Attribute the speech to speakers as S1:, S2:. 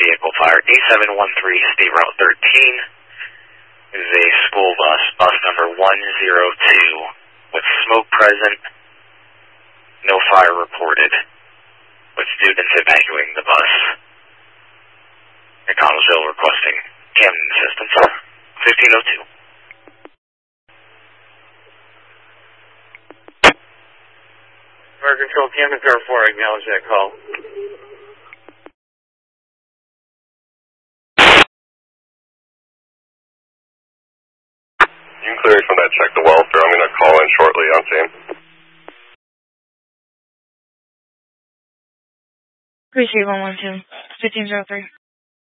S1: vehicle fire. A713 State Route 13 is a school bus, bus number 102, with smoke present, no fire reported, with students evacuating the bus. McConnellsville requesting Camden assistance. 1502.
S2: Fire Control, Camden Car 4, acknowledge that call.
S3: You can clear me from that check the welfare. I'm going to call in shortly on scene.
S4: Appreciate 112, 1503.